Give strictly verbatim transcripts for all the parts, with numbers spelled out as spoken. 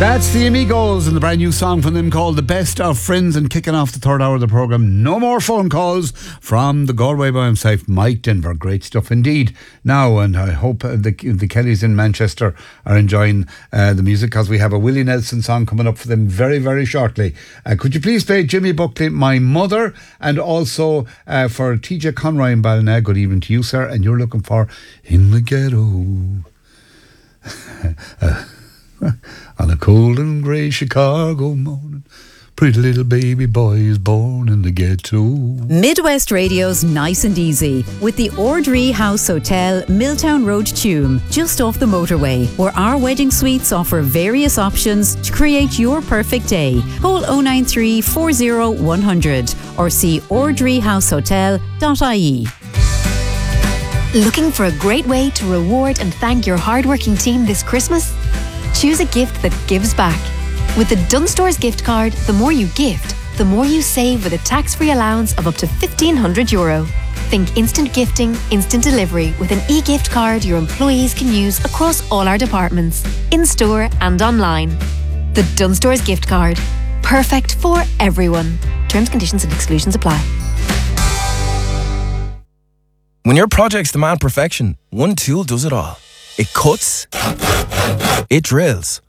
That's the Amigos and the brand new song from them called The Best of Friends, and kicking off the third hour of the programme. No more phone calls from the Galway by himself, Mike Denver. Great stuff indeed. Now, and I hope uh, the, the Kellys in Manchester are enjoying uh, the music, because we have a Willie Nelson song coming up for them very, very shortly. Uh, could you please play Jimmy Buckley, My Mother, and also uh, for T J Conroy in Ballina. Good evening to you, sir, and you're looking for In the Ghetto. uh, On a cold and grey Chicago morning, pretty little baby boy is born in the ghetto. Midwest Radio's Nice and Easy with the Ordree House Hotel, Milltown Road, Tuam, just off the motorway, where our wedding suites offer various options to create your perfect day. Call oh nine three, four oh, one hundred or see ordree house hotel dot I E. Looking for a great way to reward and thank your hardworking team this Christmas? Choose a gift that gives back. With the Dunnes Stores gift card, the more you gift, the more you save with a tax-free allowance of up to fifteen hundred euro. Think instant gifting, instant delivery with an e-gift card your employees can use across all our departments, in-store and online. The Dunnes Stores gift card. Perfect for everyone. Terms, conditions and exclusions apply. When your projects demand perfection, one tool does it all. It cuts. It drills.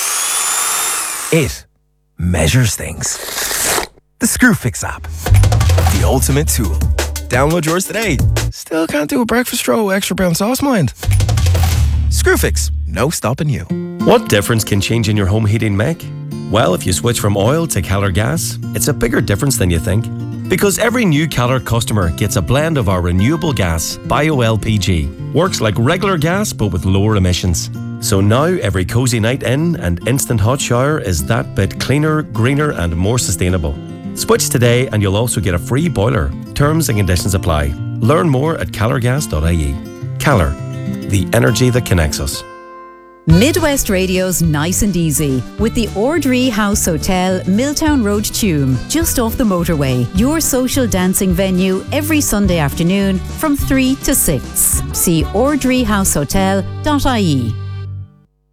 It measures things. The Screwfix app. The ultimate tool. Download yours today. Still can't do a breakfast roll with extra brown sauce, mind? Screwfix. No stopping you. What difference can changing your home heating make? Well, if you switch from oil to Keller gas, it's a bigger difference than you think. Because every new Keller customer gets a blend of our renewable gas, BioLPG. Works like regular gas but with lower emissions. So now every cosy night in and instant hot shower is that bit cleaner, greener and more sustainable. Switch today and you'll also get a free boiler. Terms and conditions apply. Learn more at keller gas dot I E. Keller, the energy that connects us. Midwest Radio's Nice and Easy with the Ordree House Hotel, Milltown Road, Tuam, just off the motorway. Your social dancing venue every Sunday afternoon from three to six. See ordree house hotel dot I E.